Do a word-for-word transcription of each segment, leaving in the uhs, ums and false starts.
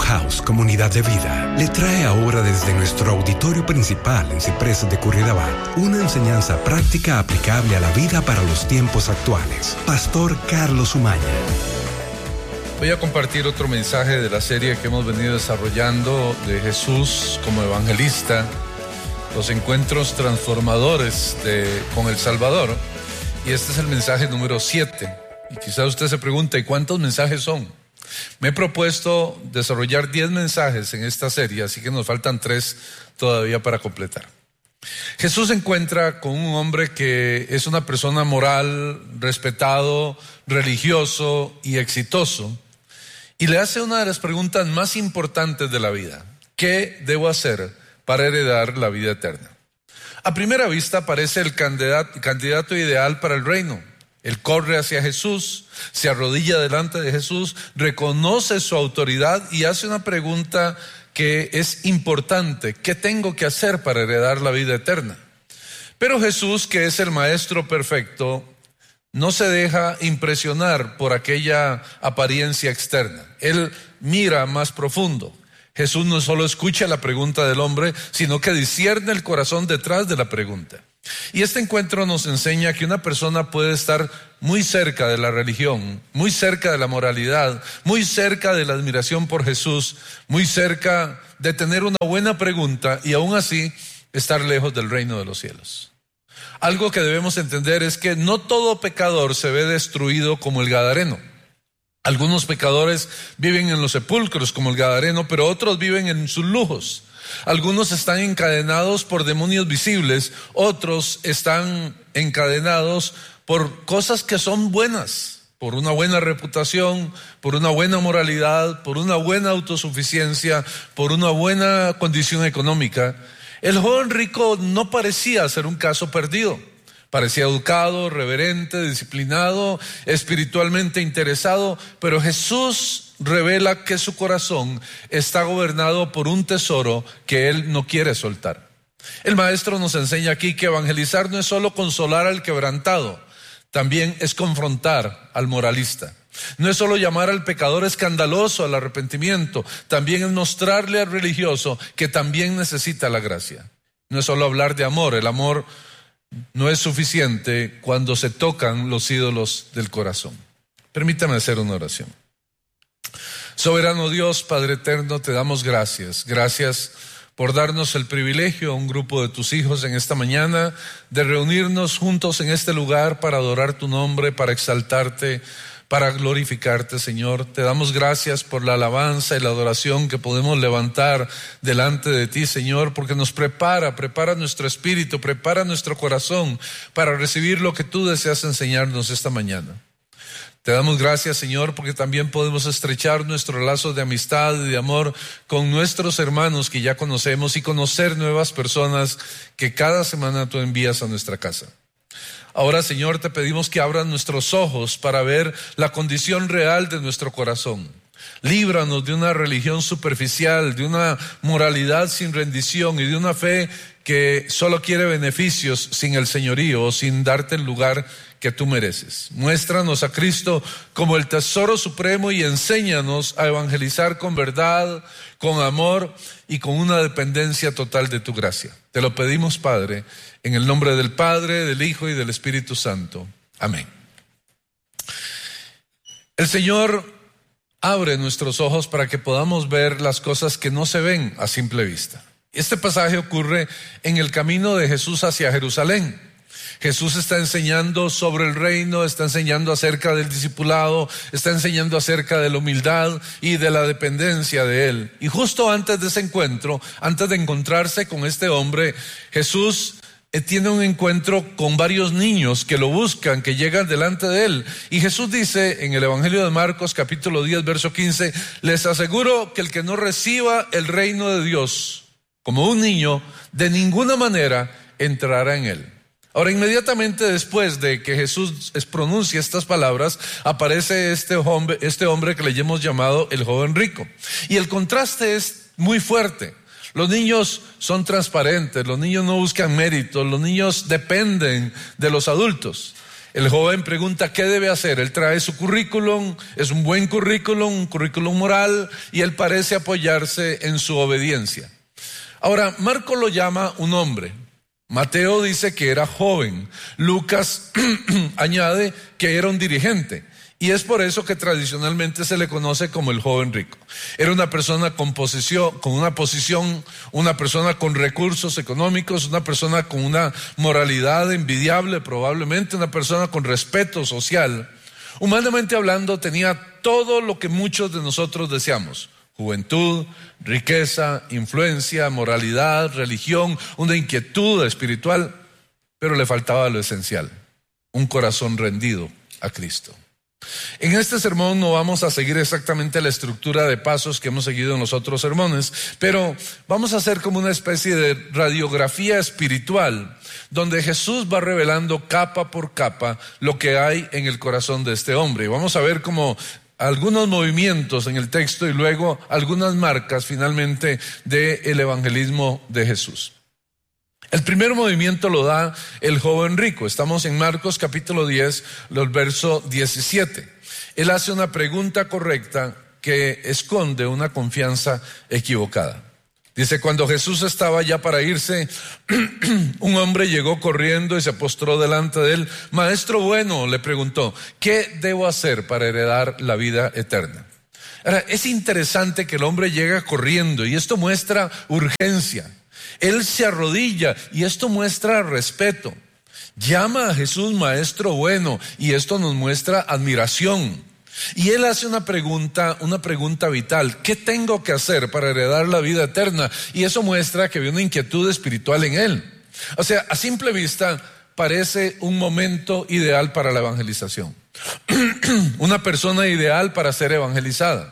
House Comunidad de Vida le trae ahora desde nuestro auditorio principal en Ciprés de Curridabat una enseñanza práctica aplicable a la vida para los tiempos actuales. Pastor Carlos Umaña. Voy a compartir otro mensaje de la serie que hemos venido desarrollando de Jesús como evangelista, los encuentros transformadores de, con el Salvador. Y este es el mensaje número siete. Y quizá usted se pregunte, ¿y cuántos mensajes son? Me he propuesto desarrollar diez mensajes en esta serie, así que nos faltan tres todavía para completar. Jesús se encuentra con un hombre que es una persona moral, respetado, religioso y exitoso, y le hace una de las preguntas más importantes de la vida: ¿qué debo hacer para heredar la vida eterna? A primera vista parece el candidato, candidato ideal para el reino. Él corre hacia Jesús, se arrodilla delante de Jesús, reconoce su autoridad y hace una pregunta que es importante: ¿qué tengo que hacer para heredar la vida eterna? Pero Jesús, que es el maestro perfecto, no se deja impresionar por aquella apariencia externa. Él mira más profundo. Jesús no solo escucha la pregunta del hombre, sino que discierne el corazón detrás de la pregunta. Y este encuentro nos enseña que una persona puede estar muy cerca de la religión, muy cerca de la moralidad, muy cerca de la admiración por Jesús, muy cerca de tener una buena pregunta y aún así estar lejos del reino de los cielos. Algo que debemos entender es que no todo pecador se ve destruido como el gadareno. Algunos pecadores viven en los sepulcros como el gadareno, pero otros viven en sus lujos. Algunos están encadenados por demonios visibles, otros están encadenados por cosas que son buenas, por una buena reputación, por una buena moralidad, por una buena autosuficiencia, por una buena condición económica. El joven rico no parecía ser un caso perdido. Parecía educado, reverente, disciplinado, espiritualmente interesado, pero Jesús revela que su corazón está gobernado por un tesoro que él no quiere soltar. El maestro nos enseña aquí que evangelizar no es solo consolar al quebrantado, también es confrontar al moralista. No es solo llamar al pecador escandaloso al arrepentimiento, también es mostrarle al religioso que también necesita la gracia. No es solo hablar de amor, el amor no es suficiente cuando se tocan los ídolos del corazón. Permítame hacer una oración. Soberano Dios, Padre eterno, te damos gracias. Gracias por darnos el privilegio a un grupo de tus hijos en esta mañana de reunirnos juntos en este lugar para adorar tu nombre, para exaltarte, para glorificarte, Señor. Te damos gracias por la alabanza y la adoración que podemos levantar delante de ti, Señor, porque nos prepara, prepara nuestro espíritu, prepara nuestro corazón para recibir lo que tú deseas enseñarnos esta mañana. Te damos gracias, Señor, porque también podemos estrechar nuestro lazo de amistad y de amor con nuestros hermanos que ya conocemos y conocer nuevas personas que cada semana tú envías a nuestra casa. Ahora, Señor, te pedimos que abran nuestros ojos para ver la condición real de nuestro corazón. Líbranos de una religión superficial, de una moralidad sin rendición y de una fe que solo quiere beneficios sin el señorío o sin darte el lugar que tú mereces. Muéstranos a Cristo como el tesoro supremo y enséñanos a evangelizar con verdad, con amor y con una dependencia total de tu gracia. Te lo pedimos, Padre, en el nombre del Padre, del Hijo y del Espíritu Santo. Amén. El Señor abre nuestros ojos para que podamos ver las cosas que no se ven a simple vista. Este pasaje ocurre en el camino de Jesús hacia Jerusalén. Jesús está enseñando sobre el reino, está enseñando acerca del discipulado, está enseñando acerca de la humildad y de la dependencia de Él. Y justo antes de ese encuentro, antes de encontrarse con este hombre, Jesús tiene un encuentro con varios niños que lo buscan, que llegan delante de Él. Y Jesús dice en el Evangelio de Marcos, capítulo diez, verso quince, les aseguro que el que no reciba el reino de Dios como un niño, de ninguna manera entrará en él. Ahora, inmediatamente después de que Jesús pronuncia estas palabras, aparece este hombre, este hombre que le hemos llamado el joven rico. Y el contraste es muy fuerte. Los niños son transparentes, los niños no buscan méritos, los niños dependen de los adultos. El joven pregunta qué debe hacer. Él trae su currículum, es un buen currículum, un currículum moral, y él parece apoyarse en su obediencia. Ahora, Marcos lo llama un hombre. Mateo dice que era joven. Lucas añade que era un dirigente. Y es por eso que tradicionalmente se le conoce como el joven rico. Era una persona con posición, con una posición, una persona con recursos económicos, una persona con una moralidad envidiable probablemente, una persona con respeto social. Humanamente hablando, tenía todo lo que muchos de nosotros deseamos: juventud, riqueza, influencia, moralidad, religión, una inquietud espiritual, pero le faltaba lo esencial: un corazón rendido a Cristo. En este sermón no vamos a seguir exactamente la estructura de pasos que hemos seguido en los otros sermones, pero vamos a hacer como una especie de radiografía espiritual, donde Jesús va revelando capa por capa lo que hay en el corazón de este hombre. Y vamos a ver como algunos movimientos en el texto y luego algunas marcas finalmente del evangelismo de Jesús. El primer movimiento lo da el joven rico. Estamos en Marcos capítulo diez, los versos diecisiete. Él hace una pregunta correcta que esconde una confianza equivocada. Dice: cuando Jesús estaba ya para irse, un hombre llegó corriendo y se postró delante de él. Maestro bueno, le preguntó, ¿qué debo hacer para heredar la vida eterna? Ahora, es interesante que el hombre llega corriendo y esto muestra urgencia. Él se arrodilla y esto muestra respeto. Llama a Jesús maestro bueno y esto nos muestra admiración. Y él hace una pregunta, una pregunta vital: ¿qué tengo que hacer para heredar la vida eterna? Y eso muestra que había una inquietud espiritual en él. O sea, a simple vista parece un momento ideal para la evangelización. Una persona ideal para ser evangelizada.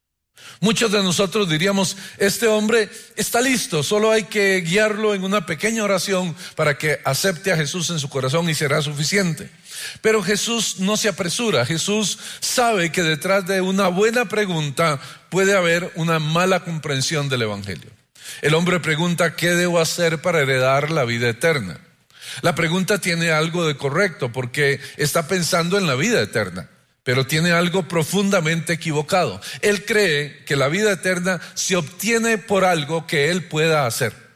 Muchos de nosotros diríamos: este hombre está listo, solo hay que guiarlo en una pequeña oración para que acepte a Jesús en su corazón y será suficiente. Pero Jesús no se apresura. Jesús sabe que detrás de una buena pregunta puede haber una mala comprensión del evangelio. El hombre pregunta: ¿qué debo hacer para heredar la vida eterna? La pregunta tiene algo de correcto porque está pensando en la vida eterna, pero tiene algo profundamente equivocado. Él cree que la vida eterna se obtiene por algo que él pueda hacer.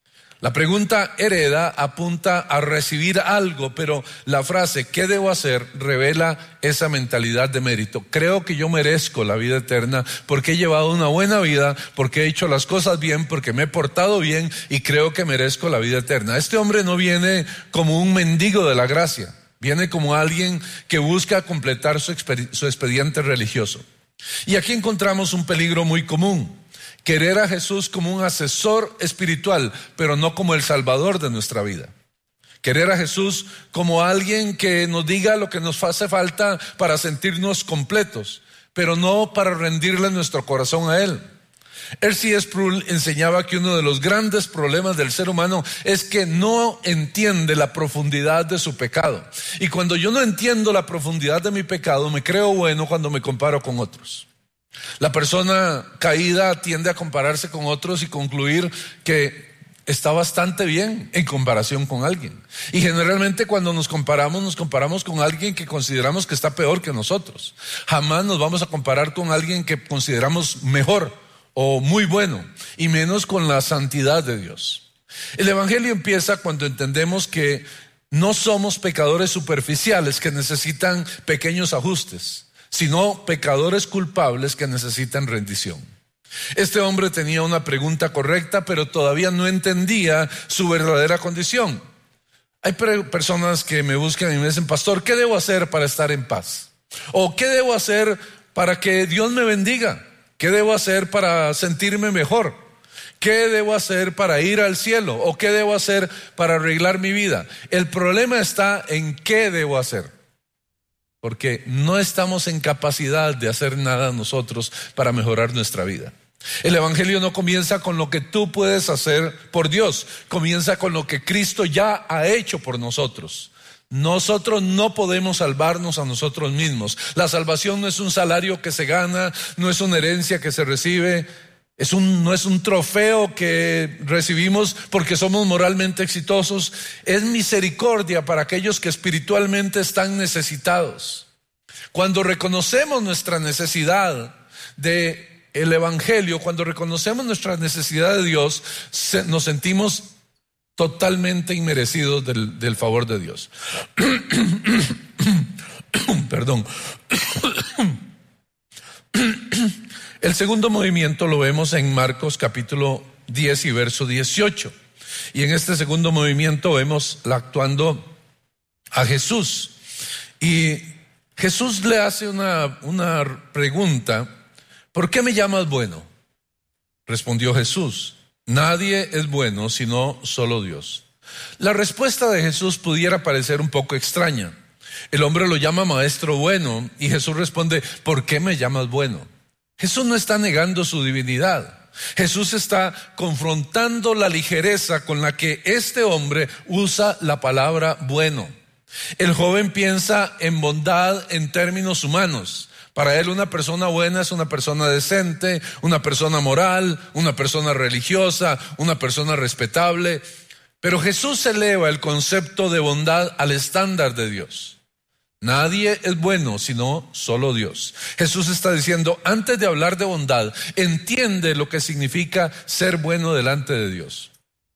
La pregunta hereda apunta a recibir algo, pero la frase ¿qué debo hacer? Revela esa mentalidad de mérito. Creo que yo merezco la vida eterna porque he llevado una buena vida, porque he hecho las cosas bien, porque me he portado bien y creo que merezco la vida eterna. Este hombre no viene como un mendigo de la gracia. Viene como alguien que busca completar su, su expediente religioso. Y aquí encontramos un peligro muy común: querer a Jesús como un asesor espiritual, pero no como el salvador de nuestra vida. Querer a Jesús como alguien que nos diga lo que nos hace falta para sentirnos completos, pero no para rendirle nuestro corazón a Él. R C S Sproul enseñaba que uno de los grandes problemas del ser humano es que no entiende la profundidad de su pecado. Y cuando yo no entiendo la profundidad de mi pecado, me creo bueno cuando me comparo con otros. La persona caída tiende a compararse con otros y concluir que está bastante bien en comparación con alguien. Y generalmente cuando nos comparamos, nos comparamos con alguien que consideramos que está peor que nosotros. Jamás nos vamos a comparar con alguien que consideramos mejor o muy bueno, y menos con la santidad de Dios. El evangelio empieza cuando entendemos que no somos pecadores superficiales que necesitan pequeños ajustes, sino pecadores culpables que necesitan rendición. Este hombre tenía una pregunta correcta, pero todavía no entendía su verdadera condición. Hay personas que me buscan y me dicen: pastor, ¿qué debo hacer para estar en paz? ¿O qué debo hacer para que Dios me bendiga? ¿Qué debo hacer para sentirme mejor? ¿Qué debo hacer para ir al cielo? ¿O qué debo hacer para arreglar mi vida? El problema está en qué debo hacer, porque no estamos en capacidad de hacer nada nosotros para mejorar nuestra vida. El evangelio no comienza con lo que tú puedes hacer por Dios, comienza con lo que Cristo ya ha hecho por nosotros. Nosotros no podemos salvarnos a nosotros mismos. La salvación no es un salario que se gana, no es una herencia que se recibe. Es un, no es un trofeo que recibimos porque somos moralmente exitosos. Es misericordia para aquellos que espiritualmente están necesitados. Cuando reconocemos nuestra necesidad del Evangelio, cuando reconocemos nuestra necesidad de Dios, se, nos sentimos totalmente inmerecidos del, del favor de Dios. Perdón. El segundo movimiento lo vemos en Marcos capítulo diez y verso dieciocho. Y en este segundo movimiento vemos la actuando a Jesús. Y Jesús le hace una, una pregunta: ¿por qué me llamas bueno? Respondió Jesús: nadie es bueno sino solo Dios. La respuesta de Jesús pudiera parecer un poco extraña. El hombre lo llama maestro bueno y Jesús responde: ¿por qué me llamas bueno? Jesús no está negando su divinidad. Jesús está confrontando la ligereza con la que este hombre usa la palabra bueno. El joven piensa en bondad en términos humanos. Para él una persona buena es una persona decente, una persona moral, una persona religiosa, una persona respetable. Pero Jesús eleva el concepto de bondad al estándar de Dios. Nadie es bueno sino solo Dios. Jesús está diciendo, antes de hablar de bondad, entiende lo que significa ser bueno delante de Dios.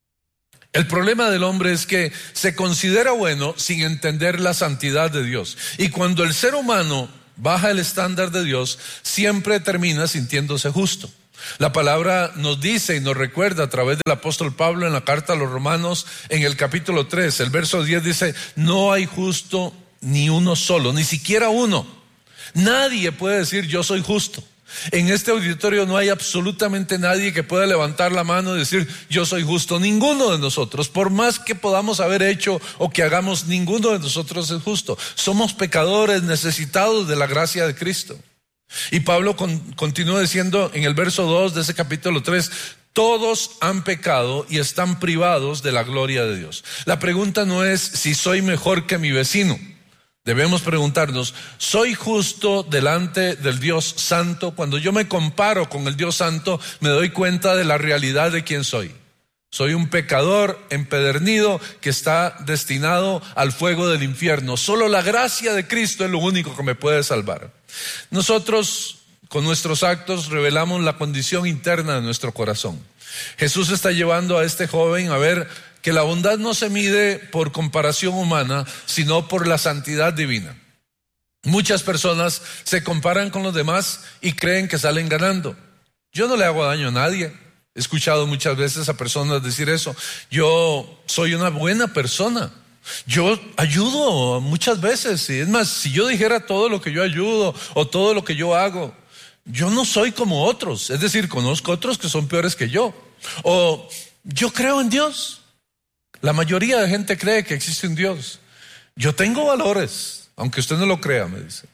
El problema del hombre es que se considera bueno sin entender la santidad de Dios. Y cuando el ser humano baja el estándar de Dios, siempre termina sintiéndose justo. La palabra nos dice y nos recuerda a través del apóstol Pablo en la carta a los Romanos, en el capítulo tres, el verso diez dice: no hay justo ni uno solo, ni siquiera uno. Nadie puede decir yo soy justo. En este auditorio no hay absolutamente nadie que pueda levantar la mano y decir yo soy justo. Ninguno de nosotros, por más que podamos haber hecho o que hagamos, ninguno de nosotros es justo. Somos pecadores necesitados de la gracia de Cristo. Y Pablo con, continúa diciendo en el verso dos de ese capítulo tres: todos han pecado y están privados de la gloria de Dios. La pregunta no es si soy mejor que mi vecino. Debemos preguntarnos, ¿soy justo delante del Dios Santo? Cuando yo me comparo con el Dios Santo, me doy cuenta de la realidad de quién soy. Soy un pecador empedernido que está destinado al fuego del infierno. Solo la gracia de Cristo es lo único que me puede salvar. Nosotros, con nuestros actos, revelamos la condición interna de nuestro corazón. Jesús está llevando a este joven a ver que la bondad no se mide por comparación humana, sino por la santidad divina. Muchas personas se comparan con los demás y creen que salen ganando. Yo no le hago daño a nadie. He escuchado muchas veces a personas decir eso. Yo soy una buena persona. Yo ayudo muchas veces. Y es más, si yo dijera todo lo que yo ayudo o todo lo que yo hago, yo no soy como otros. Es decir, conozco otros que son peores que yo. O yo creo en Dios. La mayoría de gente cree que existe un Dios. Yo tengo valores, aunque usted no lo crea, me dice.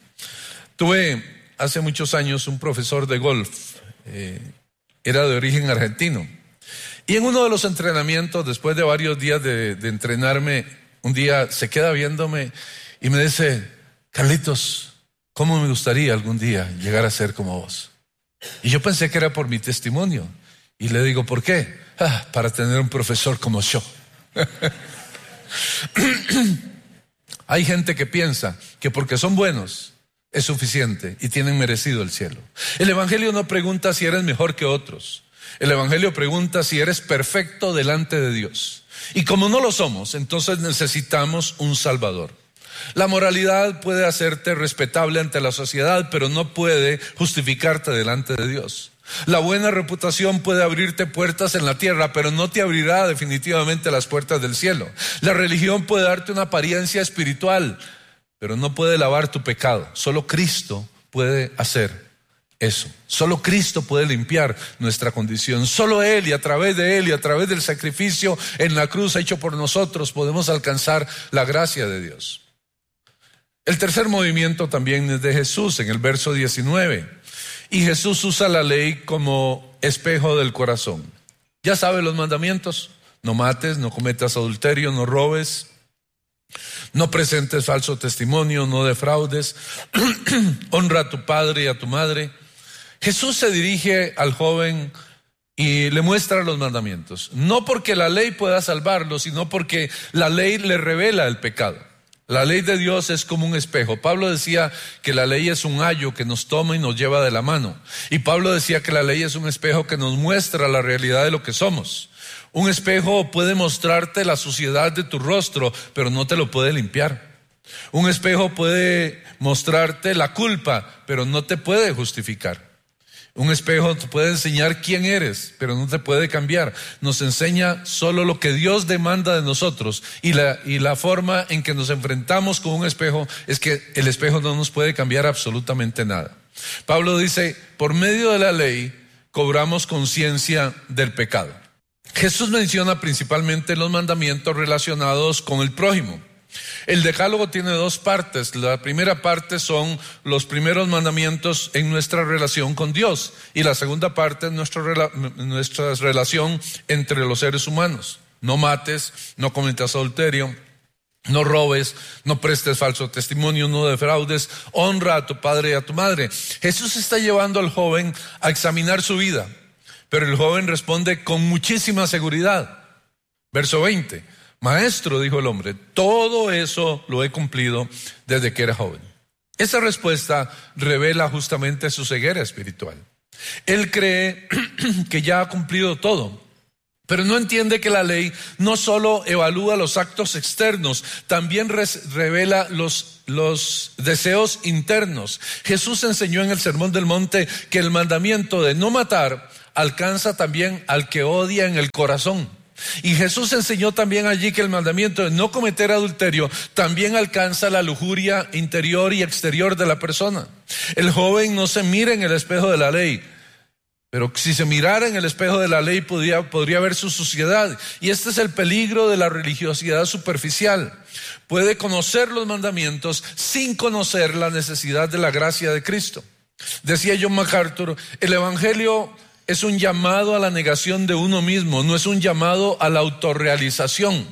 Tuve hace muchos años un profesor de golf, eh, era de origen argentino. Y en uno de los entrenamientos, después de varios días de, de entrenarme, un día se queda viéndome y me dice: Carlitos, ¿cómo me gustaría algún día llegar a ser como vos? Y yo pensé que era por mi testimonio. Y le digo, ¿por qué? Ah, para tener un profesor como yo. Hay gente que piensa que porque son buenos es suficiente y tienen merecido el cielo. El Evangelio no pregunta si eres mejor que otros. El Evangelio pregunta si eres perfecto delante de Dios. Y como no lo somos, entonces necesitamos un Salvador. La moralidad puede hacerte respetable ante la sociedad, pero no puede justificarte delante de Dios. La buena reputación puede abrirte puertas en la tierra, pero no te abrirá definitivamente las puertas del cielo. La religión puede darte una apariencia espiritual, pero no puede lavar tu pecado. Solo Cristo puede hacer eso. Solo Cristo puede limpiar nuestra condición. Solo Él, y a través de Él y a través del sacrificio en la cruz hecho por nosotros, podemos alcanzar la gracia de Dios. El tercer movimiento también es de Jesús en el verso diecinueve. Y Jesús usa la ley como espejo del corazón. Ya sabe los mandamientos: no mates, no cometas adulterio, no robes, no presentes falso testimonio, no defraudes, honra a tu padre y a tu madre. Jesús se dirige al joven y le muestra los mandamientos. No porque la ley pueda salvarlo, sino porque la ley le revela el pecado. La ley de Dios es como un espejo. Pablo decía que la ley es un ayo que nos toma y nos lleva de la mano. Y Pablo decía que la ley es un espejo que nos muestra la realidad de lo que somos. Un espejo puede mostrarte la suciedad de tu rostro, pero no te lo puede limpiar. Un espejo puede mostrarte la culpa, pero no te puede justificar. Un espejo te puede enseñar quién eres, pero no te puede cambiar. Nos enseña solo lo que Dios demanda de nosotros, y la, y la forma en que nos enfrentamos con un espejo es que el espejo no nos puede cambiar absolutamente nada. Pablo dice, por medio de la ley cobramos conciencia del pecado. Jesús menciona principalmente los mandamientos relacionados con el prójimo. El decálogo tiene dos partes. La primera parte son los primeros mandamientos en nuestra relación con Dios, y la segunda parte es nuestra, nuestra relación entre los seres humanos. No mates, no cometas adulterio, no robes, no prestes falso testimonio, no defraudes, honra a tu padre y a tu madre. Jesús está llevando al joven a examinar su vida, pero el joven responde con muchísima seguridad. Verso veinte. Maestro, dijo el hombre, todo eso lo he cumplido desde que era joven. Esa respuesta revela justamente su ceguera espiritual. Él cree que ya ha cumplido todo, pero no entiende que la ley no solo evalúa los actos externos, también revela los, los deseos internos. Jesús enseñó en el Sermón del Monte que el mandamiento de no matar alcanza también al que odia en el corazón. Y Jesús enseñó también allí que el mandamiento de no cometer adulterio también alcanza la lujuria interior y exterior de la persona. El joven no se mira en el espejo de la ley, pero si se mirara en el espejo de la ley podría, podría ver su suciedad. Y este es el peligro de la religiosidad superficial. Puede conocer los mandamientos sin conocer la necesidad de la gracia de Cristo. Decía John MacArthur, el evangelio es un llamado a la negación de uno mismo, no es un llamado a la autorrealización.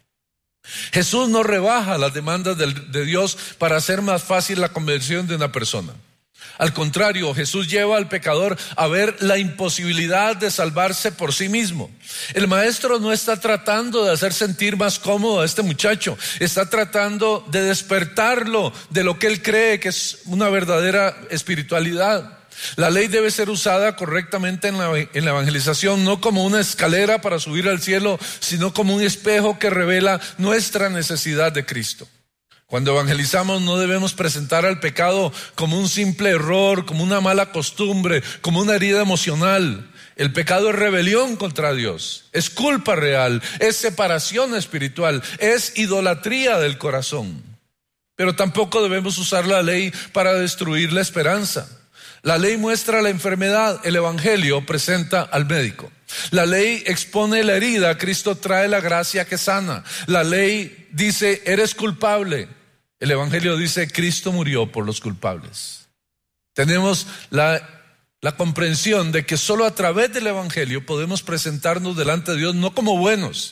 Jesús no rebaja las demandas de, de Dios para hacer más fácil la conversión de una persona. Al contrario, Jesús lleva al pecador a ver la imposibilidad de salvarse por sí mismo. El maestro no está tratando de hacer sentir más cómodo a este muchacho, está tratando de despertarlo de lo que él cree que es una verdadera espiritualidad. La ley debe ser usada correctamente en la, en la evangelización, no como una escalera para subir al cielo, sino como un espejo que revela nuestra necesidad de Cristo. Cuando evangelizamos no debemos presentar al pecado como un simple error, como una mala costumbre, como una herida emocional. El pecado es rebelión contra Dios, es culpa real, es separación espiritual, es idolatría del corazón. Pero tampoco debemos usar la ley para destruir la esperanza. La ley muestra la enfermedad, el evangelio presenta al médico. La ley expone la herida, Cristo trae la gracia que sana. La ley dice, eres culpable. El evangelio dice, Cristo murió por los culpables. Tenemos la, la comprensión de que solo a través del evangelio podemos presentarnos delante de Dios no como buenos,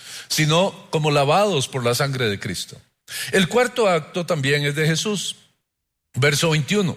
sino como lavados por la sangre de Cristo. El cuarto acto también es de Jesús. Verso veintiuno.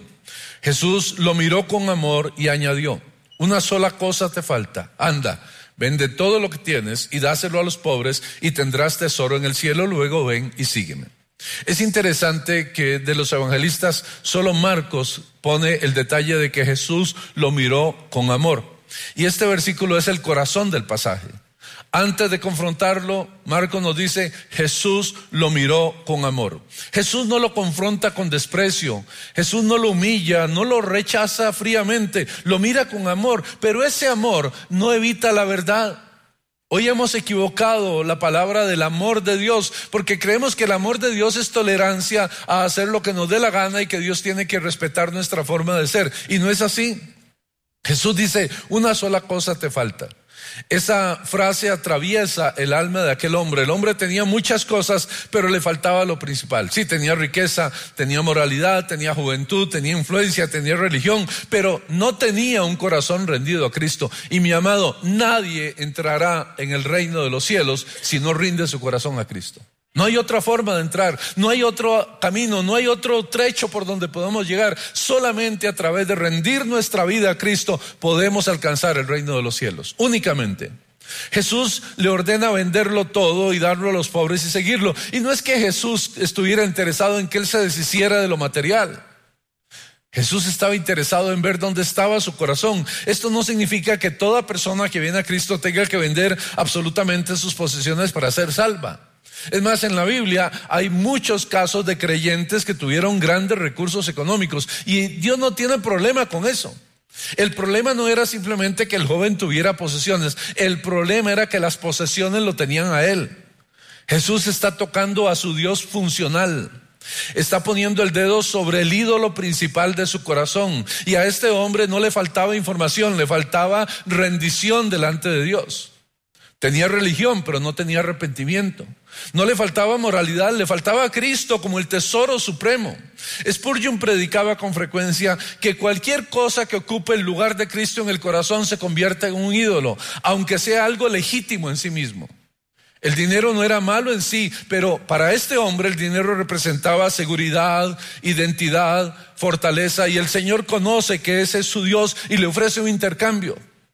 Jesús lo miró con amor y añadió, una sola cosa te falta, anda, vende todo lo que tienes y dáselo a los pobres y tendrás tesoro en el cielo, luego ven y sígueme. Es interesante que de los evangelistas solo Marcos pone el detalle de que Jesús lo miró con amor, y este versículo es el corazón del pasaje. Antes de confrontarlo, Marcos nos dice, Jesús lo miró con amor. Jesús no lo confronta con desprecio, Jesús no lo humilla, no lo rechaza fríamente, lo mira con amor, pero ese amor no evita la verdad. Hoy hemos equivocado la palabra del amor de Dios, porque creemos que el amor de Dios es tolerancia a hacer lo que nos dé la gana y que Dios tiene que respetar nuestra forma de ser, y no es así. Jesús dice, una sola cosa te falta. Esa frase atraviesa el alma de aquel hombre. El hombre tenía muchas cosas, pero le faltaba lo principal. Sí, tenía riqueza, tenía moralidad, tenía juventud, tenía influencia, tenía religión, pero no tenía un corazón rendido a Cristo. Y mi amado, nadie entrará en el reino de los cielos si no rinde su corazón a Cristo. No hay otra forma de entrar, no hay otro camino, no hay otro trecho por donde podamos llegar. Solamente a través de rendir nuestra vida a Cristo podemos alcanzar el reino de los cielos, únicamente. Jesús le ordena venderlo todo y darlo a los pobres y seguirlo. Y no es que Jesús estuviera interesado en que él se deshiciera de lo material. Jesús estaba interesado en ver dónde estaba su corazón. Esto no significa que toda persona que viene a Cristo tenga que vender absolutamente sus posesiones para ser salva. Es más, en la Biblia hay muchos casos de creyentes que tuvieron grandes recursos económicos y Dios no tiene problema con eso. El problema no era simplemente que el joven tuviera posesiones, el problema era que las posesiones lo tenían a él. Jesús está tocando a su Dios funcional, está poniendo el dedo sobre el ídolo principal de su corazón, y a este hombre no le faltaba información, le faltaba rendición delante de Dios. Tenía religión, pero no tenía arrepentimiento. No le faltaba moralidad, le faltaba a Cristo como el tesoro supremo. Spurgeon predicaba con frecuencia que cualquier cosa que ocupe el lugar de Cristo en el corazón se convierte en un ídolo, aunque sea algo legítimo en sí mismo. El dinero no era malo en sí, pero para este hombre el dinero representaba seguridad, identidad, fortaleza, y el Señor conoce que ese es su Dios y le ofrece un intercambio.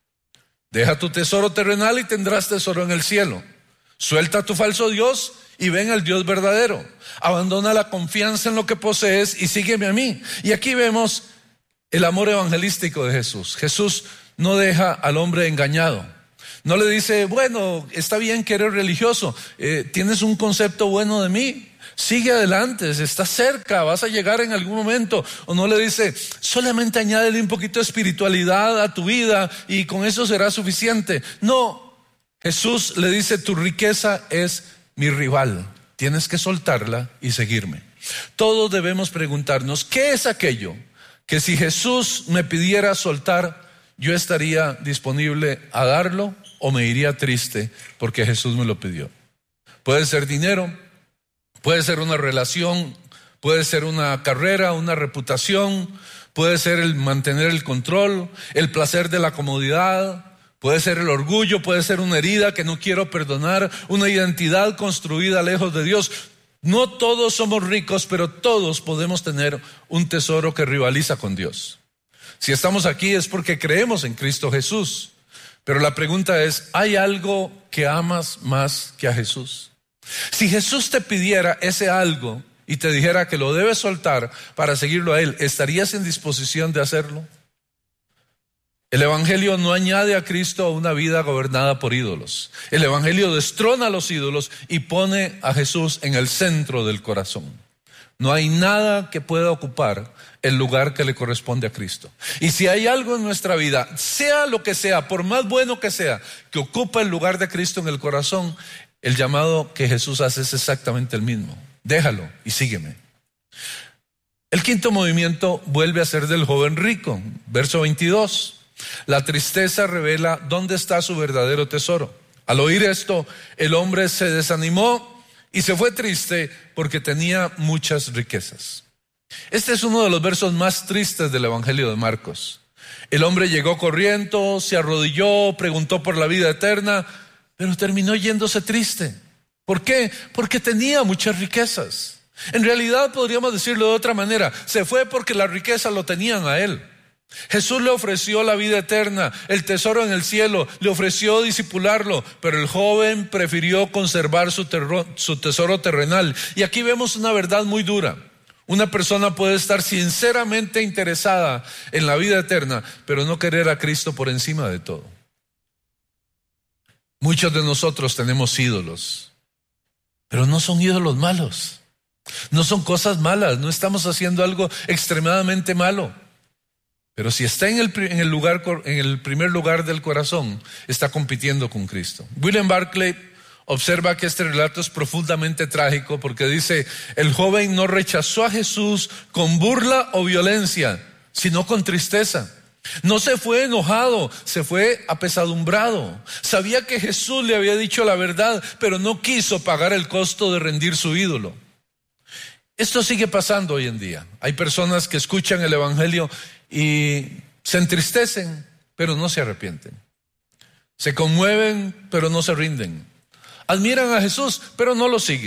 Deja tu tesoro terrenal y tendrás tesoro en el cielo. Suelta tu falso Dios y ven al Dios verdadero. Abandona la confianza en lo que posees y sígueme a mí. Y aquí vemos el amor evangelístico de Jesús. Jesús no deja al hombre engañado. No le dice, bueno, está bien que eres religioso, eh, tienes un concepto bueno de mí, sigue adelante, estás cerca, vas a llegar en algún momento. O no le dice, solamente añádele un poquito de espiritualidad a tu vida y con eso será suficiente. No, Jesús le dice, tu riqueza es mi rival, tienes que soltarla y seguirme. Todos debemos preguntarnos, ¿qué es aquello que si Jesús me pidiera soltar, yo estaría disponible a darlo o me iría triste porque Jesús me lo pidió? Puede ser dinero, puede ser una relación, puede ser una carrera, una reputación, puede ser el mantener el control, el placer de la comodidad, puede ser el orgullo, puede ser una herida que no quiero perdonar, una identidad construida lejos de Dios. No todos somos ricos, pero todos podemos tener un tesoro que rivaliza con Dios. Si estamos aquí es porque creemos en Cristo Jesús. Pero la pregunta es, ¿hay algo que amas más que a Jesús? Si Jesús te pidiera ese algo y te dijera que lo debes soltar para seguirlo a Él, ¿estarías en disposición de hacerlo? El Evangelio no añade a Cristo a una vida gobernada por ídolos. El Evangelio destrona a los ídolos y pone a Jesús en el centro del corazón. No hay nada que pueda ocupar el lugar que le corresponde a Cristo. Y si hay algo en nuestra vida, sea lo que sea, por más bueno que sea, que ocupa el lugar de Cristo en el corazón, el llamado que Jesús hace es exactamente el mismo. Déjalo y sígueme. El quinto movimiento vuelve a ser del joven rico. Verso veintidós. La tristeza revela dónde está su verdadero tesoro. Al oír esto, el hombre se desanimó y se fue triste porque tenía muchas riquezas. Este es uno de los versos más tristes del Evangelio de Marcos. El hombre llegó corriendo, se arrodilló, preguntó por la vida eterna, pero terminó yéndose triste. ¿Por qué? Porque tenía muchas riquezas. En realidad podríamos decirlo de otra manera, se fue porque las riquezas lo tenían a él. Jesús le ofreció la vida eterna, el tesoro en el cielo, le ofreció discipularlo, pero el joven prefirió conservar su, terro, su tesoro terrenal. Y aquí vemos una verdad muy dura. Una persona puede estar sinceramente interesada en la vida eterna, pero no querer a Cristo por encima de todo. Muchos de nosotros tenemos ídolos, pero no son ídolos malos. No son cosas malas, no estamos haciendo algo extremadamente malo. Pero si está en el, en el lugar, en el primer lugar del corazón, está compitiendo con Cristo. William Barclay observa que este relato es profundamente trágico porque dice, el joven no rechazó a Jesús con burla o violencia, sino con tristeza. No se fue enojado, se fue apesadumbrado. Sabía que Jesús le había dicho la verdad, pero no quiso pagar el costo de rendir su ídolo. Esto sigue pasando hoy en día. Hay personas que escuchan el Evangelio y se entristecen, pero no se arrepienten. Se conmueven, pero no se rinden. Admiran a Jesús, pero no lo siguen.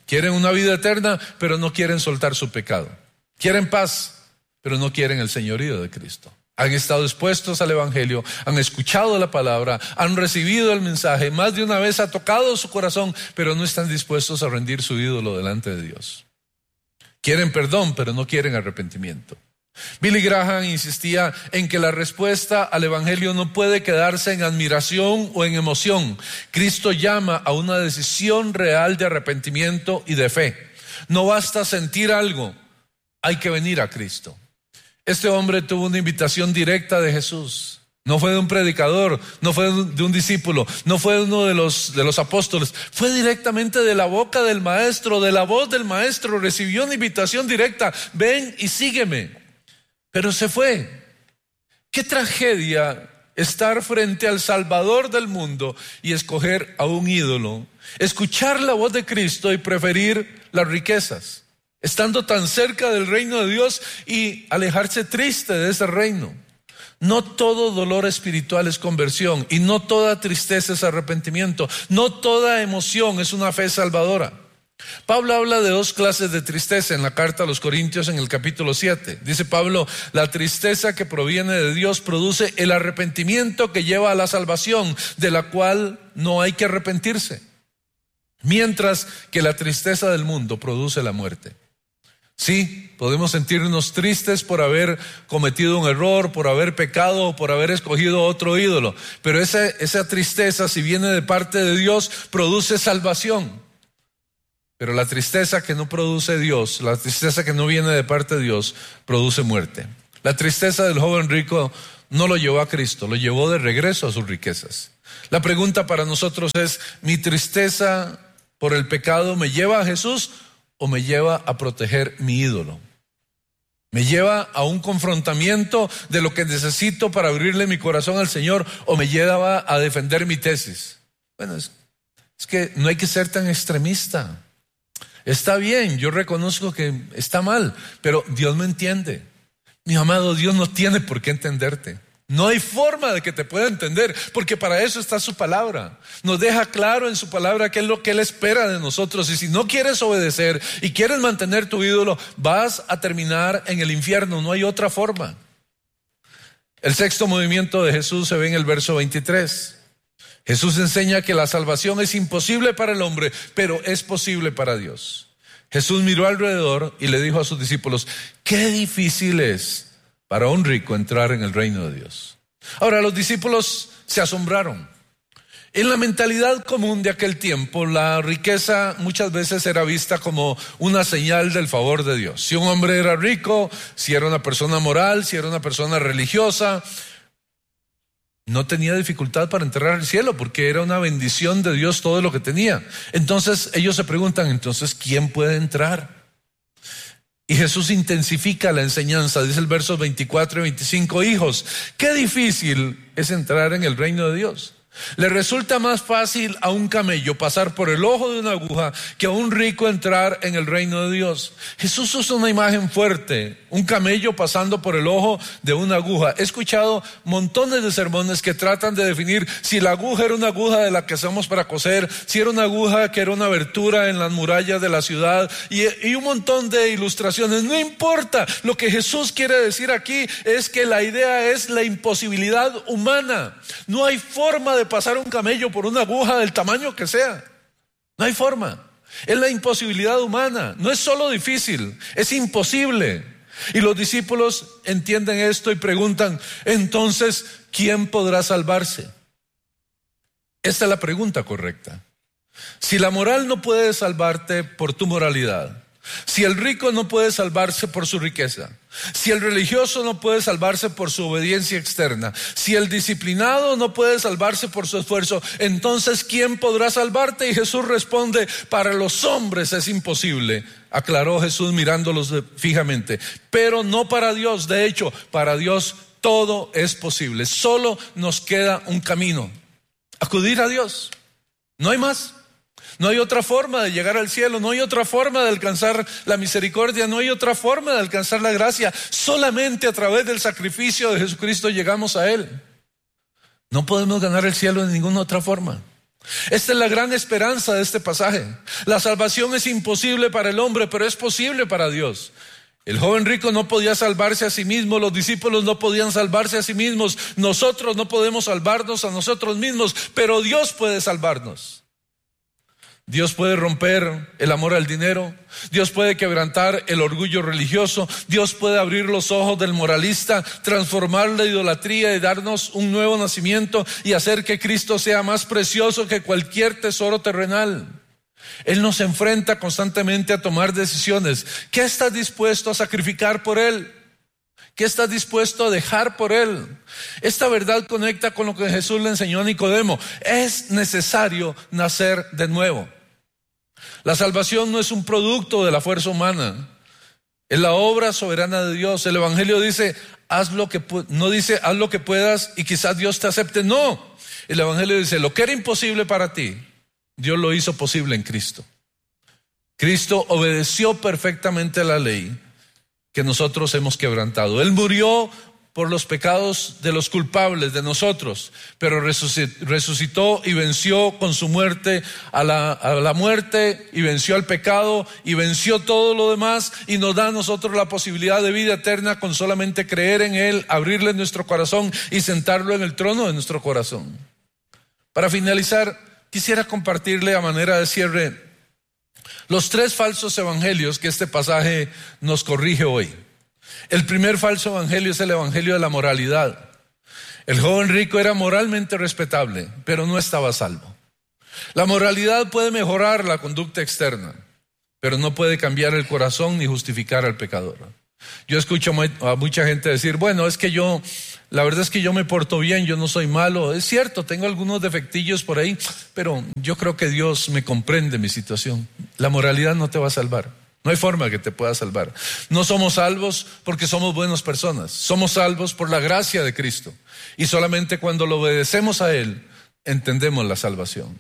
Quieren una vida eterna, pero no quieren soltar su pecado. Quieren paz, pero no quieren el señorío de Cristo. Han estado expuestos al Evangelio, han escuchado la palabra, han recibido el mensaje, más de una vez ha tocado su corazón, pero no están dispuestos a rendir su ídolo delante de Dios. Quieren perdón, pero no quieren arrepentimiento. Billy Graham insistía en que la respuesta al Evangelio no puede quedarse en admiración o en emoción. Cristo llama a una decisión real de arrepentimiento y de fe. No basta sentir algo, hay que venir a Cristo. Este hombre tuvo una invitación directa de Jesús. No fue de un predicador, no fue de un discípulo, no fue de uno de los, de los apóstoles. Fue directamente de la boca del maestro, de la voz del maestro. Recibió una invitación directa. Ven y sígueme. Pero se fue. Qué tragedia estar frente al Salvador del mundo y escoger a un ídolo. Escuchar la voz de Cristo y preferir las riquezas. Estando tan cerca del reino de Dios y alejarse triste de ese reino. No todo dolor espiritual es conversión y no toda tristeza es arrepentimiento. No toda emoción es una fe salvadora. Pablo habla de dos clases de tristeza en la carta a los Corintios en el capítulo siete. Dice Pablo, la tristeza que proviene de Dios produce el arrepentimiento que lleva a la salvación, de la cual no hay que arrepentirse. Mientras que la tristeza del mundo produce la muerte. Sí, podemos sentirnos tristes por haber cometido un error, por haber pecado o por haber escogido otro ídolo. Pero esa, esa tristeza, si viene de parte de Dios, produce salvación. Pero la tristeza que no produce Dios, la tristeza que no viene de parte de Dios, produce muerte. La tristeza del joven rico no lo llevó a Cristo, lo llevó de regreso a sus riquezas. La pregunta para nosotros es, ¿mi tristeza por el pecado me lleva a Jesús o me lleva a proteger mi ídolo? ¿Me lleva a un confrontamiento de lo que necesito para abrirle mi corazón al Señor o me lleva a defender mi tesis? Bueno, es, es que no hay que ser tan extremista. Está bien, yo reconozco que está mal, pero Dios me entiende. Mi amado, Dios no tiene por qué entenderte. No hay forma de que te pueda entender, porque para eso está su palabra. Nos deja claro en su palabra qué es lo que Él espera de nosotros. Y si no quieres obedecer y quieres mantener tu ídolo, vas a terminar en el infierno. No hay otra forma. El sexto movimiento de Jesús se ve en el verso veintitrés. Jesús enseña que la salvación es imposible para el hombre, pero es posible para Dios. Jesús miró alrededor y le dijo a sus discípulos, qué difícil es para un rico entrar en el reino de Dios. Ahora, los discípulos se asombraron. En la mentalidad común de aquel tiempo, la riqueza muchas veces era vista como una señal del favor de Dios. Si un hombre era rico, si era una persona moral, si era una persona religiosa, no tenía dificultad para entrar al cielo porque era una bendición de Dios todo lo que tenía. Entonces ellos se preguntan, entonces, ¿quién puede entrar? Y Jesús intensifica la enseñanza, dice el verso veinticuatro y veinticinco, hijos, qué difícil es entrar en el reino de Dios. Le resulta más fácil a un camello pasar por el ojo de una aguja que a un rico entrar en el reino de Dios. Jesús usa una imagen fuerte, un camello pasando por el ojo de una aguja. He escuchado montones de sermones que tratan de definir si la aguja era una aguja de la que usamos para coser, si era una aguja que era una abertura en las murallas de la ciudad y, y un montón de ilustraciones. No importa, lo que Jesús quiere decir aquí es que la idea es la imposibilidad humana. No hay forma de pasar un camello por una aguja del tamaño que sea. No hay forma. Es la imposibilidad humana. No es solo difícil, es imposible. Y los discípulos entienden esto y preguntan, entonces, ¿quién podrá salvarse? Esta es la pregunta correcta. Si la moral no puede salvarte por tu moralidad, si el rico no puede salvarse por su riqueza, si el religioso no puede salvarse por su obediencia externa, si el disciplinado no puede salvarse por su esfuerzo, entonces ¿quién podrá salvarte? Y Jesús responde, para los hombres es imposible, aclaró Jesús mirándolos fijamente, pero no para Dios. De hecho, para Dios todo es posible. Solo nos queda un camino: acudir a Dios. No hay más. No hay otra forma de llegar al cielo, no hay otra forma de alcanzar la misericordia, no hay otra forma de alcanzar la gracia. Solamente a través del sacrificio de Jesucristo llegamos a Él. No podemos ganar el cielo de ninguna otra forma. Esta es la gran esperanza de este pasaje. La salvación es imposible para el hombre, pero es posible para Dios. El joven rico no podía salvarse a sí mismo, los discípulos no podían salvarse a sí mismos, nosotros no podemos salvarnos a nosotros mismos, pero Dios puede salvarnos. Dios puede romper el amor al dinero, Dios puede quebrantar el orgullo religioso, Dios puede abrir los ojos del moralista, transformar la idolatría y darnos un nuevo nacimiento y hacer que Cristo sea más precioso que cualquier tesoro terrenal. Él nos enfrenta constantemente a tomar decisiones. ¿Qué estás dispuesto a sacrificar por Él? ¿Qué estás dispuesto a dejar por Él? Esta verdad conecta con lo que Jesús le enseñó a Nicodemo. Es necesario nacer de nuevo. La salvación no es un producto de la fuerza humana, es la obra soberana de Dios. El Evangelio dice, haz lo que pu- no dice haz lo que puedas y quizás Dios te acepte. No, el Evangelio dice, lo que era imposible para ti, Dios lo hizo posible en Cristo. Cristo obedeció perfectamente a la ley que nosotros hemos quebrantado. Él murió por los pecados de los culpables, de nosotros, pero resucitó y venció con su muerte a la, a la muerte, y venció al pecado y venció todo lo demás, y nos da a nosotros la posibilidad de vida eterna con solamente creer en Él, abrirle nuestro corazón y sentarlo en el trono de nuestro corazón. Para finalizar, quisiera compartirle a manera de cierre los tres falsos evangelios que este pasaje nos corrige hoy. El primer falso evangelio es el evangelio de la moralidad. El joven rico era moralmente respetable, pero no estaba a salvo. La moralidad puede mejorar la conducta externa, pero no puede cambiar el corazón ni justificar al pecador. Yo escucho a mucha gente decir, bueno, es que yo, la verdad es que yo me porto bien, yo no soy malo. Es cierto, tengo algunos defectillos por ahí, pero yo creo que Dios me comprende mi situación. La moralidad no te va a salvar. No hay forma que te pueda salvar. No somos salvos porque somos buenas personas. Somos salvos por la gracia de Cristo. Y solamente cuando lo obedecemos a Él, entendemos la salvación.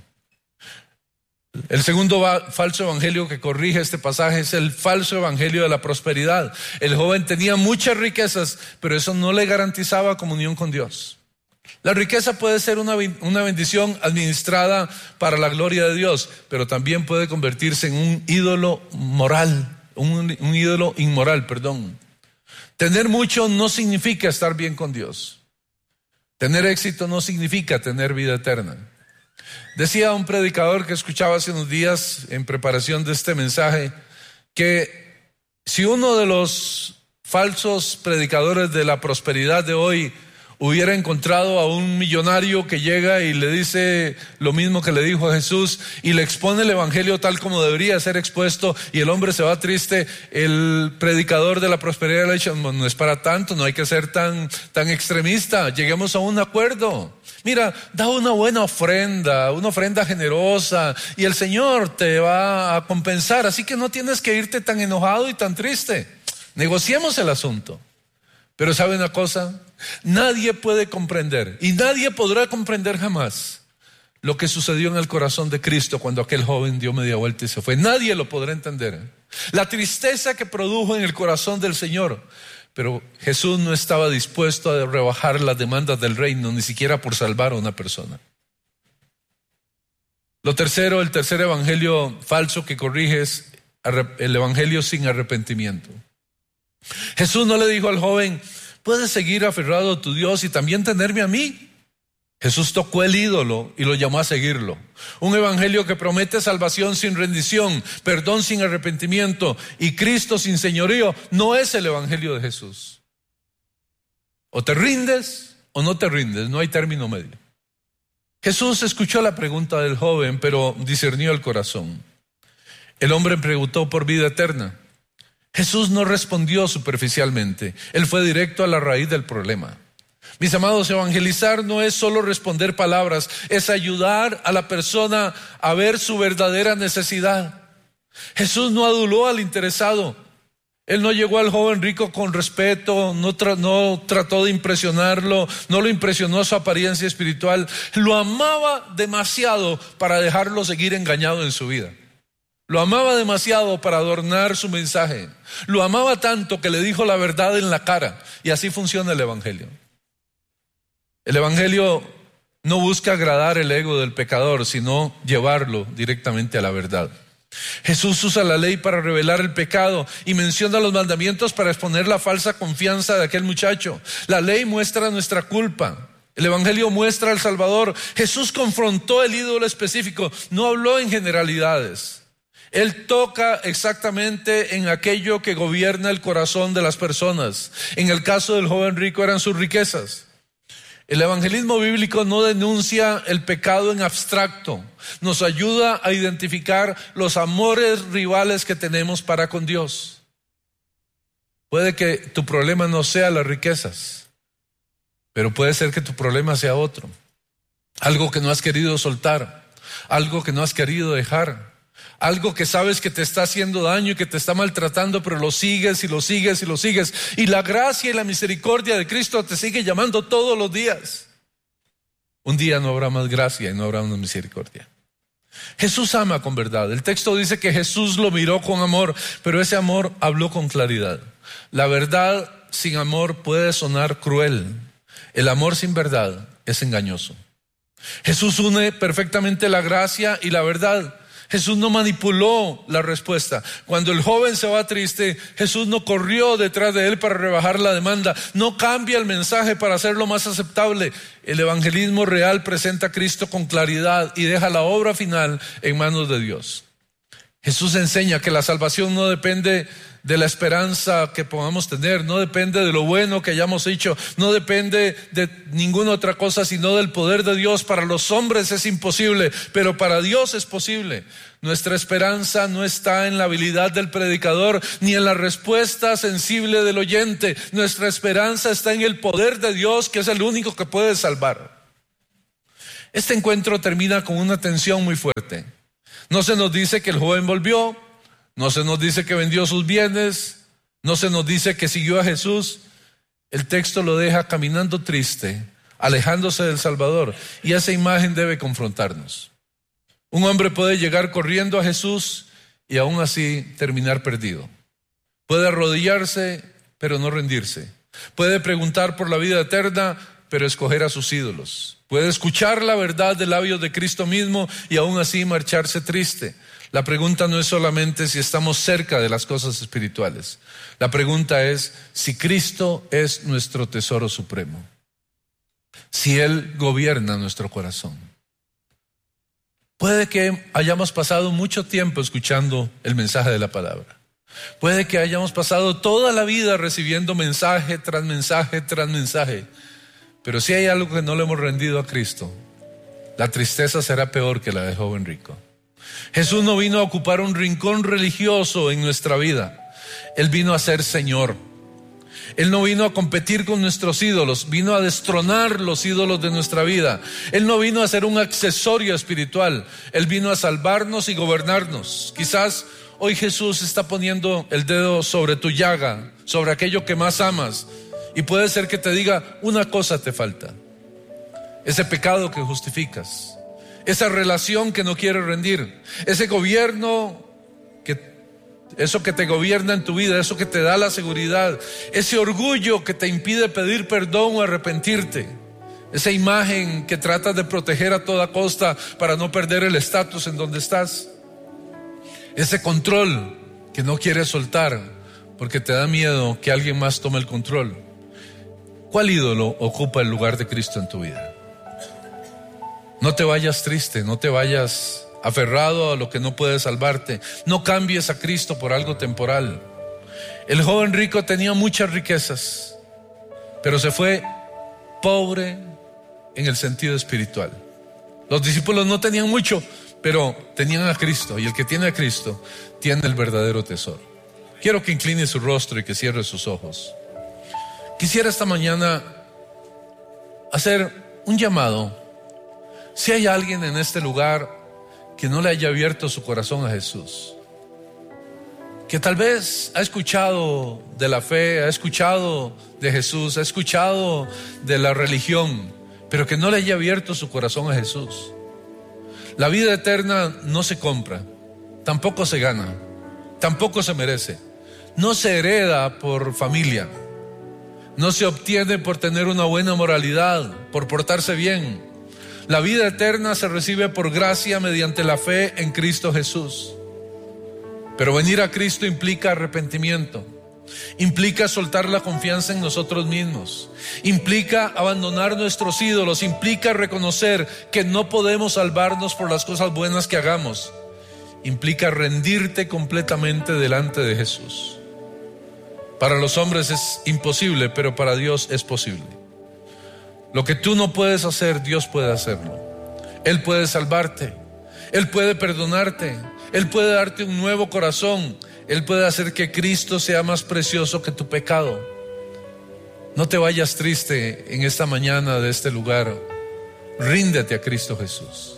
El segundo va- falso evangelio que corrige este pasaje es el falso evangelio de la prosperidad. El joven tenía muchas riquezas, pero eso no le garantizaba comunión con Dios. La riqueza puede ser una, una bendición administrada para la gloria de Dios, pero también puede convertirse en un ídolo moral, un, un ídolo inmoral, perdón. Tener mucho no significa estar bien con Dios. Tener éxito no significa tener vida eterna. Decía un predicador que escuchaba hace unos días en preparación de este mensaje, que si uno de los falsos predicadores de la prosperidad de hoy hubiera encontrado a un millonario que llega y le dice lo mismo que le dijo a Jesús y le expone el evangelio tal como debería ser expuesto, y el hombre se va triste, el predicador de la prosperidad le dice, no es para tanto, no hay que ser tan, tan extremista, lleguemos a un acuerdo. Mira, da una buena ofrenda, una ofrenda generosa, y el Señor te va a compensar, así que no tienes que irte tan enojado y tan triste. Negociemos el asunto. Pero ¿sabe una cosa? Nadie puede comprender, y nadie podrá comprender jamás, lo que sucedió en el corazón de Cristo cuando aquel joven dio media vuelta y se fue. Nadie lo podrá entender. La tristeza que produjo en el corazón del Señor. Pero Jesús no estaba dispuesto a rebajar las demandas del reino, ni siquiera por salvar a una persona. Lo tercero, el tercer evangelio falso que corrige es el evangelio sin arrepentimiento. Jesús no le dijo al joven, puedes seguir aferrado a tu Dios y también tenerme a mí. Jesús tocó el ídolo y lo llamó a seguirlo. Un evangelio que promete salvación sin rendición, perdón sin arrepentimiento y Cristo sin señorío no es el evangelio de Jesús. O te rindes o no te rindes, no hay término medio. Jesús escuchó la pregunta del joven, pero discernió el corazón. El hombre preguntó por vida eterna. Jesús no respondió superficialmente, Él fue directo a la raíz del problema. Mis amados, evangelizar no es solo responder palabras, es ayudar a la persona a ver su verdadera necesidad. Jesús no aduló al interesado. Él no llegó al joven rico con respeto, no, tra- no trató de impresionarlo, no lo impresionó su apariencia espiritual. Lo amaba demasiado para dejarlo seguir engañado en su vida. Lo amaba demasiado para adornar su mensaje. Lo amaba tanto que le dijo la verdad en la cara. Y así funciona el evangelio. El evangelio no busca agradar el ego del pecador, sino llevarlo directamente a la verdad. Jesús usa la ley para revelar el pecado y menciona los mandamientos para exponer la falsa confianza de aquel muchacho. La ley muestra nuestra culpa. El Evangelio muestra al Salvador. Jesús confrontó el ídolo específico, no habló en generalidades. Él toca exactamente en aquello que gobierna el corazón de las personas. En el caso del joven rico eran sus riquezas. El evangelismo bíblico no denuncia el pecado en abstracto, nos ayuda a identificar los amores rivales que tenemos para con Dios. Puede que tu problema no sea las riquezas, pero puede ser que tu problema sea otro. Algo que no has querido soltar, algo que no has querido dejar. Algo que sabes que te está haciendo daño y que te está maltratando, pero lo sigues y lo sigues y lo sigues. Y la gracia y la misericordia de Cristo te sigue llamando todos los días. Un día no habrá más gracia y no habrá más misericordia. Jesús ama con verdad. El texto dice que Jesús lo miró con amor, pero ese amor habló con claridad. La verdad sin amor puede sonar cruel. El amor sin verdad es engañoso. Jesús une perfectamente la gracia y la verdad. Jesús no manipuló la respuesta. Cuando el joven se va triste, Jesús no corrió detrás de él para rebajar la demanda. No cambia el mensaje para hacerlo más aceptable. El evangelismo real presenta a Cristo con claridad y deja la obra final en manos de Dios. Jesús enseña que la salvación no depende de la esperanza que podamos tener, no depende de lo bueno que hayamos hecho, no depende de ninguna otra cosa, sino del poder de Dios. Para los hombres es imposible, pero para Dios es posible. Nuestra esperanza no está en la habilidad del predicador, ni en la respuesta sensible del oyente. Nuestra esperanza está en el poder de Dios, que es el único que puede salvar. Este encuentro termina con una tensión muy fuerte. No se nos dice que el joven volvió, no se nos dice que vendió sus bienes, no se nos dice que siguió a Jesús. El texto lo deja caminando triste, alejándose del Salvador, y esa imagen debe confrontarnos. Un hombre puede llegar corriendo a Jesús y aún así terminar perdido. Puede arrodillarse, pero no rendirse. Puede preguntar por la vida eterna, pero escoger a sus ídolos. Puede escuchar la verdad de labios de Cristo mismo y aún así marcharse triste. La pregunta no es solamente si estamos cerca de las cosas espirituales. La pregunta es si Cristo es nuestro tesoro supremo. Si Él gobierna nuestro corazón. Puede que hayamos pasado mucho tiempo escuchando el mensaje de la palabra. Puede que hayamos pasado toda la vida recibiendo mensaje tras mensaje tras mensaje. Pero si hay algo que no le hemos rendido a Cristo, la tristeza será peor que la de joven rico. Jesús no vino a ocupar un rincón religioso en nuestra vida. Él vino a ser Señor. Él no vino a competir con nuestros ídolos, vino a destronar los ídolos de nuestra vida. Él no vino a ser un accesorio espiritual. Él vino a salvarnos y gobernarnos. Quizás hoy Jesús está poniendo el dedo sobre tu llaga, sobre aquello que más amas. Y puede ser que te diga, una cosa te falta. Ese pecado que justificas. Esa relación que no quieres rendir. Ese gobierno, que, eso que te gobierna en tu vida, eso que te da la seguridad. Ese orgullo que te impide pedir perdón o arrepentirte. Esa imagen que tratas de proteger a toda costa para no perder el estatus en donde estás. Ese control que no quieres soltar porque te da miedo que alguien más tome el control. ¿Cuál ídolo ocupa el lugar de Cristo en tu vida? No te vayas triste, no te vayas aferrado a lo que no puede salvarte. No cambies a Cristo por algo temporal. El joven rico tenía muchas riquezas, pero se fue pobre en el sentido espiritual. Los discípulos no tenían mucho, pero tenían a Cristo, y el que tiene a Cristo tiene el verdadero tesoro. Quiero que incline su rostro y que cierre sus ojos. Quisiera esta mañana hacer un llamado. Si hay alguien en este lugar que no le haya abierto su corazón a Jesús, que tal vez ha escuchado de la fe, ha escuchado de Jesús, ha escuchado de la religión, pero que no le haya abierto su corazón a Jesús. La vida eterna no se compra, tampoco se gana, tampoco se merece. No se hereda por familia. No se obtiene por tener una buena moralidad, por portarse bien. La vida eterna se recibe por gracia mediante la fe en Cristo Jesús. Pero venir a Cristo implica arrepentimiento, implica soltar la confianza en nosotros mismos, implica abandonar nuestros ídolos, implica reconocer que no podemos salvarnos por las cosas buenas que hagamos, implica rendirte completamente delante de Jesús. Para los hombres es imposible, pero para Dios es posible. Lo que tú no puedes hacer, Dios puede hacerlo. Él puede salvarte, Él puede perdonarte, Él puede darte un nuevo corazón, Él puede hacer que Cristo sea más precioso que tu pecado. No te vayas triste en esta mañana de este lugar. Ríndete a Cristo Jesús.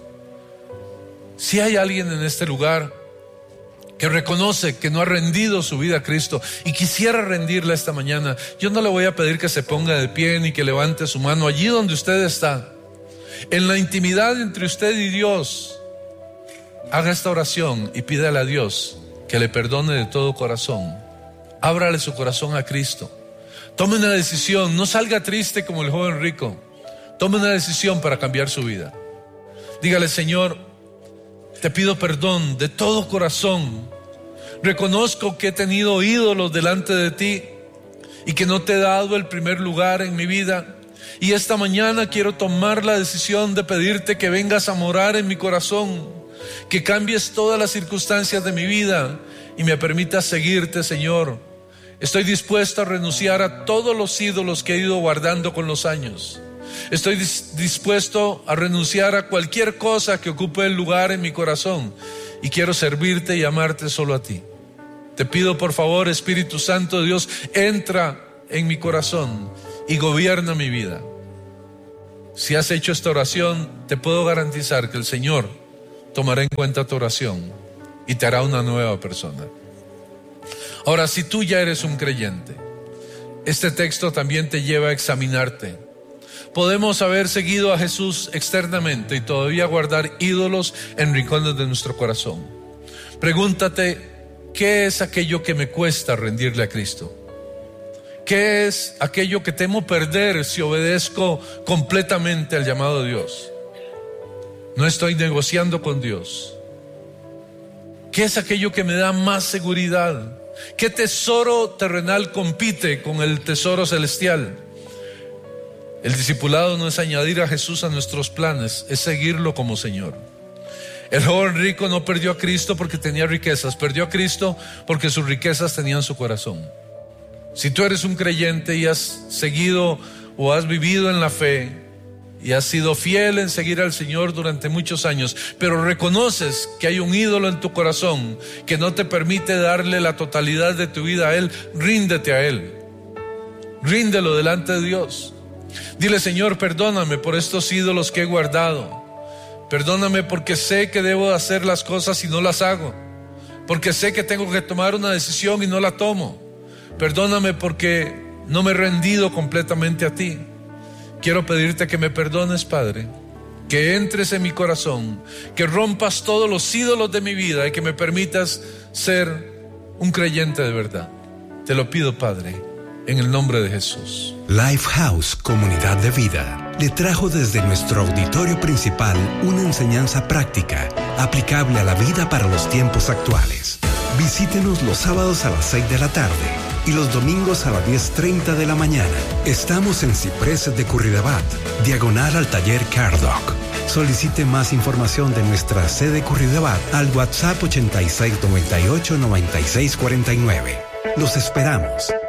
Si hay alguien en este lugar que reconoce que no ha rendido su vida a Cristo y quisiera rendirla esta mañana, yo no le voy a pedir que se ponga de pie ni que levante su mano. Allí donde usted está, en la intimidad entre usted y Dios, haga esta oración y pídale a Dios que le perdone de todo corazón. Ábrale su corazón a Cristo. Tome una decisión, no salga triste como el joven rico. Tome una decisión para cambiar su vida. Dígale: Señor, te pido perdón de todo corazón. Reconozco que he tenido ídolos delante de ti y que no te he dado el primer lugar en mi vida. Y esta mañana quiero tomar la decisión de pedirte que vengas a morar en mi corazón, que cambies todas las circunstancias de mi vida y me permitas seguirte, Señor. Estoy dispuesto a renunciar a todos los ídolos que he ido guardando con los años. Estoy dispuesto a renunciar a cualquier cosa que ocupe el lugar en mi corazón y quiero servirte y amarte solo a ti. Te pido por favor, Espíritu Santo de Dios, entra en mi corazón y gobierna mi vida. Si has hecho esta oración, te puedo garantizar que el Señor tomará en cuenta tu oración y te hará una nueva persona. Ahora, si tú ya eres un creyente, este texto también te lleva a examinarte. Podemos haber seguido a Jesús externamente y todavía guardar ídolos en rincones de nuestro corazón. Pregúntate: ¿qué es aquello que me cuesta rendirle a Cristo? ¿Qué es aquello que temo perder si obedezco completamente al llamado de Dios? No estoy negociando con Dios. ¿Qué es aquello que me da más seguridad? ¿Qué tesoro terrenal compite con el tesoro celestial? El discipulado no es añadir a Jesús a nuestros planes, es seguirlo como Señor. El joven rico no perdió a Cristo porque tenía riquezas, perdió a Cristo porque sus riquezas tenían su corazón. Si tú eres un creyente y has seguido o has vivido en la fe y has sido fiel en seguir al Señor durante muchos años, pero reconoces que hay un ídolo en tu corazón que no te permite darle la totalidad de tu vida a Él, ríndete a Él. Ríndelo delante de Dios. Dile: Señor, perdóname por estos ídolos que he guardado. Perdóname porque sé que debo hacer las cosas y no las hago. Porque sé que tengo que tomar una decisión y no la tomo. Perdóname porque no me he rendido completamente a ti. Quiero pedirte que me perdones, Padre, que entres en mi corazón, que rompas todos los ídolos de mi vida y que me permitas ser un creyente de verdad. Te lo pido, Padre, en el nombre de Jesús. Lifehouse Comunidad de Vida le trajo desde nuestro auditorio principal una enseñanza práctica aplicable a la vida para los tiempos actuales. Visítenos los sábados a las seis de la tarde y los domingos a las diez treinta de la mañana. Estamos en Cipreses de Curridabat, diagonal al taller Cardoc. Solicite más información de nuestra sede Curridabat al WhatsApp ochenta y seis noventa y ocho noventa y seis cuarenta y nueve. Los esperamos.